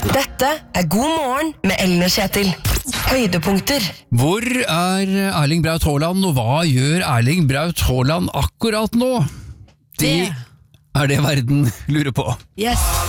Dette God morgen med Ellen og Kjetil. Høydepunkter. Hvor Erling Braut Haaland, og hva gjør Erling Braut Haaland akkurat nå? Det det verden lurer på. Yes.